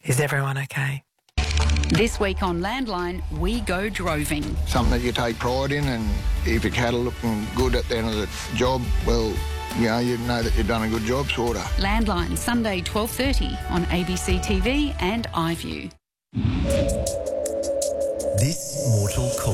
Is everyone okay? This week on Landline, we go droving. Something that you take pride in, and if your cattle looking good at the end of the job, well, you know that you've done a good job, sort of. Landline, Sunday 12:30 on ABC TV and iView. This Mortal Coil.